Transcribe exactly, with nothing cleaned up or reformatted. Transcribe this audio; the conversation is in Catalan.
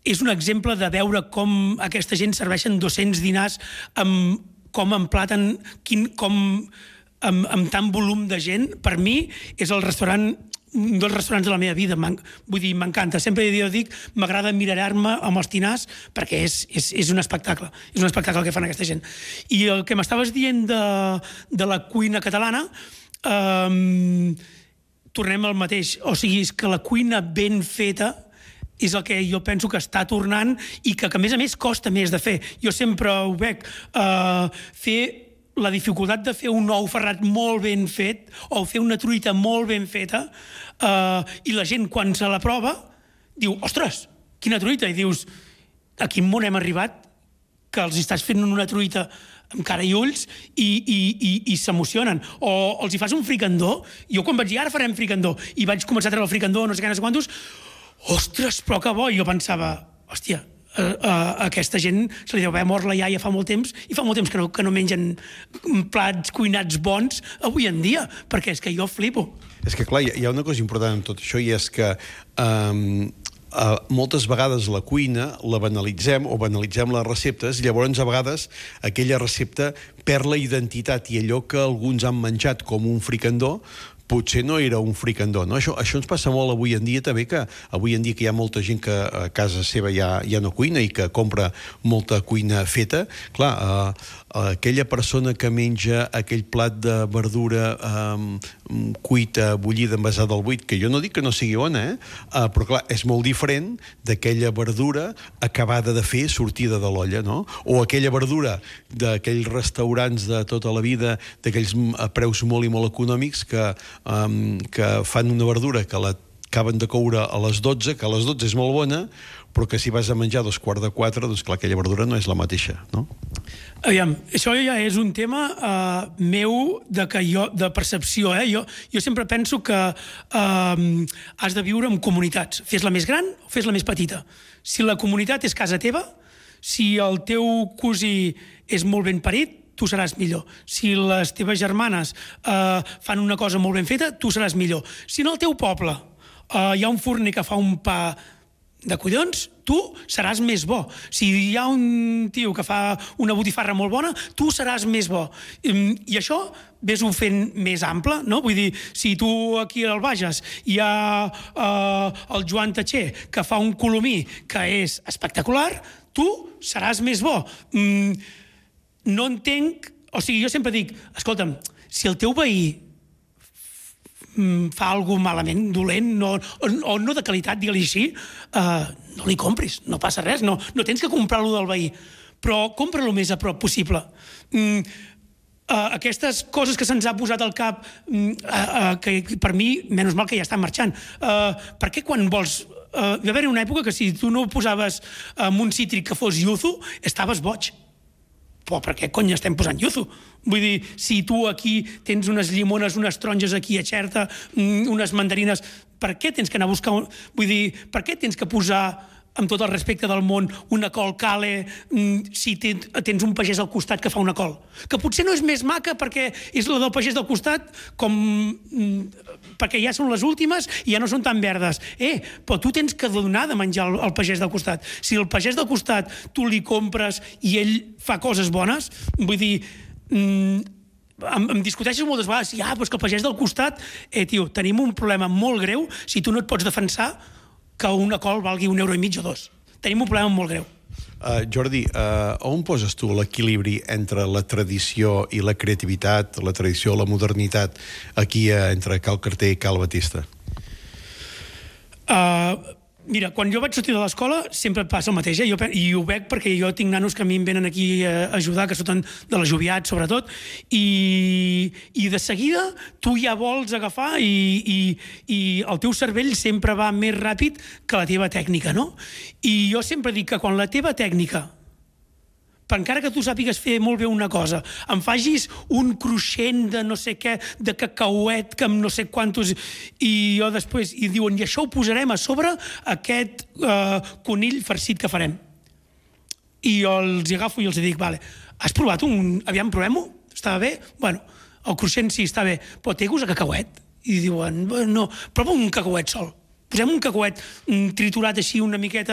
és un exemple de veure com aquesta gent serveixen dos-cents dinars amb com emplaten, quin, com amb, amb tant volum de gent. Per mi és el restaurant, un dels restaurants de la meva vida. Vull dir, m'encanta. Sempre jo dic, m'agrada mirar-me amb els tinars perquè és, és, és un espectacle. És un espectacle que fan aquesta gent. I el que m'estaves dient de, de la cuina catalana, eh, tornem al mateix. O sigui, és que la cuina ben feta és el que jo penso que està tornant i que, que a més a més, costa més de fer. Jo sempre ho veig. Uh, fer la dificultat de fer un ou ferrat molt ben fet o fer una truita molt ben feta uh, i la gent, quan se la prova, diu, ostres, quina truita! I dius, a quin món hem arribat que els estàs fent una truita amb cara i ulls i, i, i, i s'emocionen. O els hi fas un fricandó. Jo quan vaig dir, ara farem fricandó, i vaig començar a treure el fricandó, no sé què, no sé quantos, ostres, però que bo! I jo pensava, hòstia, a, a, a aquesta gent se li deu haver mort la iaia fa molt temps i fa molt temps que no, que no mengen plats cuinats bons avui en dia, perquè és que jo flipo. És que, clar, hi ha una cosa important en tot això i és que um, uh, moltes vegades la cuina la banalitzem o banalitzem les receptes i llavors a vegades aquella recepta perd la identitat i allò que alguns han menjat com un fricandó potser no era un fricandó, no? Això, això ens passa molt avui en dia també, que avui en dia que hi ha molta gent que a casa seva ja, ja no cuina i que compra molta cuina feta. Clar, eh, aquella persona que menja aquell plat de verdura eh, cuita, bullida, envasada al buit, que jo no dic que no sigui bona, eh? Eh, però clar, és molt diferent d'aquella verdura acabada de fer, sortida de l'olla, no? O aquella verdura d'aquells restaurants de tota la vida, d'aquells preus molt i molt econòmics que Um, que fan una verdura que la acaben de coure a les dotze, que a les dotze és molt bona, però que si vas a menjar a dos quarts de quatre, doncs clar, aquella verdura no és la mateixa, no? Aviam, això ja és un tema uh, meu de, que jo, de percepció. Eh? Jo, jo sempre penso que uh, has de viure en comunitats. Fes-la més gran o fes-la més petita. Si la comunitat és casa teva, si el teu cosí és molt ben parit, tu seràs millor. Si les teves germanes eh, fan una cosa molt ben feta, tu seràs millor. Si en el teu poble eh, hi ha un forner que fa un pa de collons, tu seràs més bo. Si hi ha un tio que fa una botifarra molt bona, tu seràs més bo. I això ves-ho fent més ample, no? Vull dir, si tu aquí al Bages hi ha eh, el Joan Tatxer que fa un colomí que és espectacular, tu seràs més bo. Mm, no entenc... O sigui, jo sempre dic, escolta'm, si el teu veí fa alguna cosa malament, dolent, no, o, o no de qualitat, digue-li així, uh, no li compris, no passa res, no, no tens que comprar-lo del veí, però compra-lo més a prop possible. Mm, uh, aquestes coses que se'ns ha posat al cap, mm, uh, uh, que per mi, menys mal que ja estan marxant, uh, per què quan vols... Uh, hi va haver una època que si tu no posaves en um, un cítric que fos yuzu, estaves boig. Però per què cony estem posant yuzu? Vull dir, si tu aquí tens unes llimones, unes taronges aquí a Xerta, unes mandarines, per què tens que anar a buscar... Vull dir, per què tens que posar, amb tot el respecte del món, una col cale si tens un pagès al costat que fa una col? Que potser no és més maca perquè és la del pagès del costat, com... perquè ja són les últimes i ja no són tan verdes. Eh, però tu tens que donar de menjar al pagès del costat. Si el pagès del costat tu li compres i ell fa coses bones, vull dir... Mm, em, em discuteixes moltes vegades, ah, però és que el pagès del costat... Eh, tio, tenim un problema molt greu si tu no et pots defensar que una col valgui un euro i mig o dos. Tenim un problema molt greu. Uh, Jordi, uh, on poses tu l'equilibri entre la tradició i la creativitat, la tradició i la modernitat, aquí uh, entre Cal Carter i Cal Batista? Uh, mira, quan jo vaig sortir de l'escola sempre passa el mateix, eh? Jo, i ho veig perquè jo tinc nanos que a mi em venen aquí a ajudar, que surten de la Joviat, sobretot, i, i de seguida tu ja vols agafar i, i, i el teu cervell sempre va més ràpid que la teva tècnica, no? I jo sempre dic que quan la teva tècnica, per encara que tu sàpigues fer molt bé una cosa, em facis un cruixent de no sé què, de cacauet, que amb no sé quantos... I jo després... I diuen, i això ho posarem a sobre aquest eh, conill farcit que farem. I jo els agafo i els dic, vale, has provat un... Aviam, provem-ho? Estava bé? Bueno, el cruixent sí, està bé, però té gust a cacauet? I diuen, no, prova un cacauet sol. Posem un cacauet triturat així una miqueta